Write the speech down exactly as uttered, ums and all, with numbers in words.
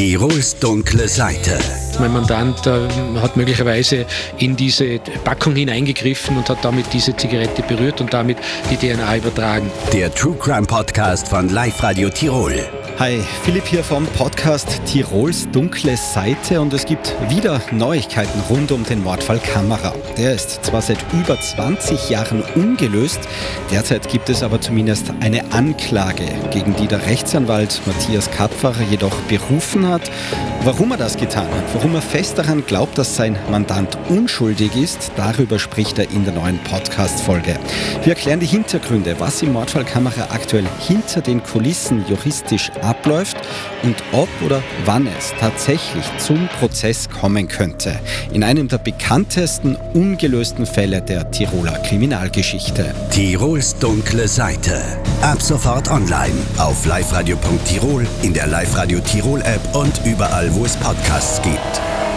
Tirols dunkle Seite. Mein Mandant äh, hat möglicherweise in diese Packung hineingegriffen und hat damit diese Zigarette berührt und damit die D N A übertragen. Der True Crime Podcast von Live Radio Tirol. Hi, Philipp hier vom Podcast Tirols dunkle Seite und es gibt wieder Neuigkeiten rund um den Mordfall Kammerer. Der ist zwar seit über zwanzig Jahren ungelöst, derzeit gibt es aber zumindest eine Anklage, gegen die der Rechtsanwalt Matthias Kapferer jedoch berufen hat. Warum er das getan hat, warum er fest daran glaubt, dass sein Mandant unschuldig ist, darüber spricht er in der neuen Podcast-Folge. Wir erklären die Hintergründe, was im Mordfall Kammerer aktuell hinter den Kulissen juristisch abläuft und ob oder wann es tatsächlich zum Prozess kommen könnte. In einem der bekanntesten ungelösten Fälle der Tiroler Kriminalgeschichte. Tirols dunkle Seite. Ab sofort online auf liveradio punkt tirol, in der Live Radio Tirol App und überall, wo es Podcasts gibt.